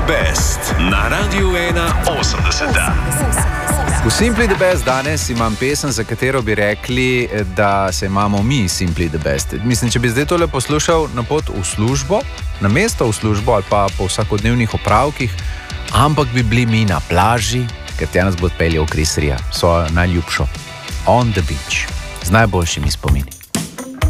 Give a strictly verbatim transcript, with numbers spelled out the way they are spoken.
the Best na Radiu ena osemdeset. V Simply the Best danes imam pesem, za katero bi rekli, da se imamo mi Simply the Best. Mislim, če bi zdaj tole poslušal na pot v službo, na mesto v službo ali pa po vsakodnevnih opravkih, ampak bi bili mi na plaži, ker tja nas bo odpeljal Chris Ria, svojo najljubšo On the Beach, z najboljšimi spomini.